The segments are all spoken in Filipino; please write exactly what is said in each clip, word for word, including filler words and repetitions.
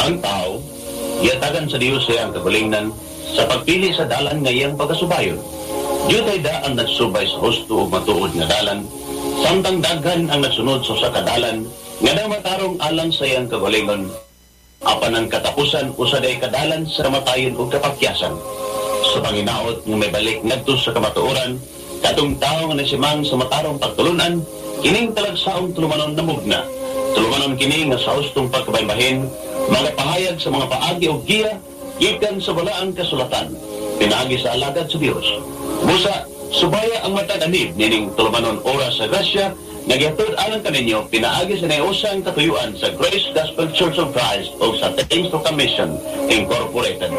Ang tao, yatagan sa Dios siya ang kabalingnan sa pagpili sa dalan ngayang pagkasubayon. Diyutay da ang nagsubay sa husto o matuod nga dalan, samtang daghan ang nagsunod sa sa kadalan, nga na matarong alang sa iyang kabalingon, apan ang katapusan usaday kadalan sa kamatayon o kapakyasan. Sa panginaot ng may balik ngadto sa kamatuoran, katong tao nga nasimang sa matarong pagtulunan, kining talagsaong tulumanon na mugna. Tulumanon kini nga sa hustong pagkabaybahin, mga pahayag sa mga paagi o giya, gikan sa balaang kasulatan, pinagi sa alagad sa Dios. Busa, subaya ang matag-anib nining tulumanon oras sa grasya, nagyatod alang kaninyo, pinaagi sa naiusang katuyuan sa Grace Gospel Church of Christ o sa Things to Commission Incorporated.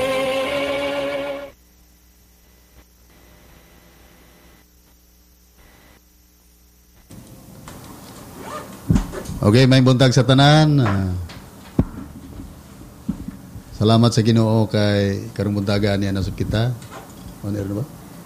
Okay, may buntag sa tanan. Uh, salamat sa Ginoo kay karong buntaga niya nasud kita. On air na ba?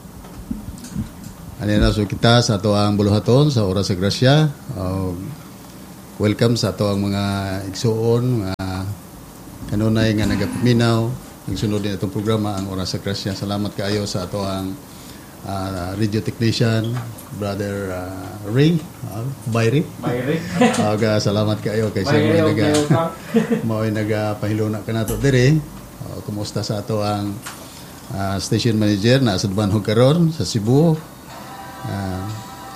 Ani nasud kita sa ato ang buluhaton sa oras sa grasya. Uh, welcome sa ato ang mga igsuon, mga kanunay nga nagapaminaw. Ang sunod din itong programa ang oras sa grasya. Salamat kaayo sa ato ang uh, radio technician, Brother uh, Ray, uh, Bayri. Bayri. Aga, salamat kayo kay siya mo naga mo ay nagapahiluna ka nato dire. Uh, kumusta sa ato ang uh, station manager na sa Dubanhog karon sa Cebu. Uh,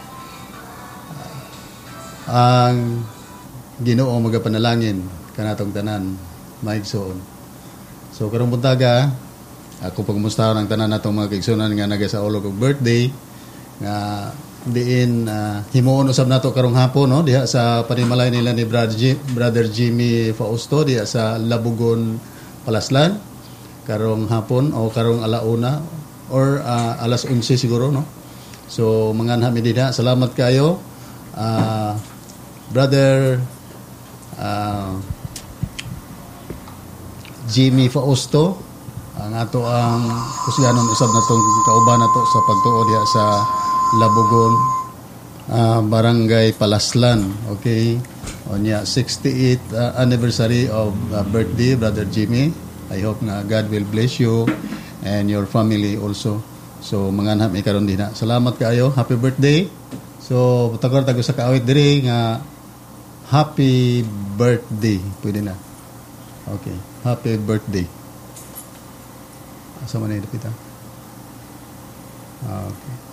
ang Ginoo magapanalangin kanatong tanan maigsoon. So karong buntaga ako pagmustahon ang tanan natong mga kaigsunan nga naga sa ulog og birthday nga diin uh, himuon usab nato karong hapon no diha sa panimalay nila ni Brother, G, Brother Jimmy Fausto diha sa Labugon Palaslan karong hapon o karong alauna or uh, alas onse siguro no. So manganha mi dinha, salamat kayo uh, Brother uh, Jimmy Fausto ang ato ang kusyanon usab natong kauban nato sa pagtuo diha sa Labugon uh, Barangay Palaslan. Okay, on ya sixty-eighth uh, anniversary of uh, birthday Brother Jimmy. I hope na God will bless you and your family also. So manganham ikaron dinha, salamat kaayo, happy birthday. So tagor tago sa kaawit diri nga happy birthday pwede na. Okay, happy birthday. Asa man ni dapita? Okay.